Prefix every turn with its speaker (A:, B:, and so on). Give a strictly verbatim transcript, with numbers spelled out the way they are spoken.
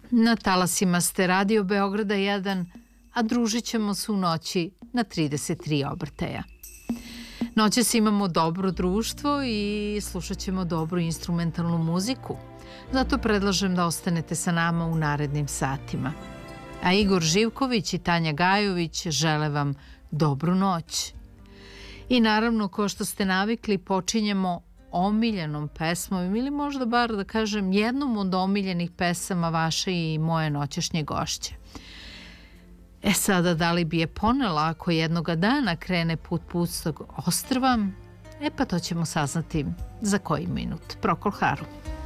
A: Na talasima ste Radio Beograda jedan, a družit ćemo se u noći na trideset tri obrtaja. Noćas imamo dobro društvo i slušat ćemo dobru instrumentalnu muziku. Zato predlažem da ostanete sa nama u narednim satima. A Igor Živković i Tanja Gajović žele vam dobru noć. I naravno, kao što ste navikli, počinjemo omiljenom pesmom ili možda bar da kažem jednom od omiljenih pesama vaše i moje noćašnje gošće. E sada, da li bi je ponela ako jednoga dana krene put pustog ostrva? E pa to ćemo saznati za koji minut. Procol Harum.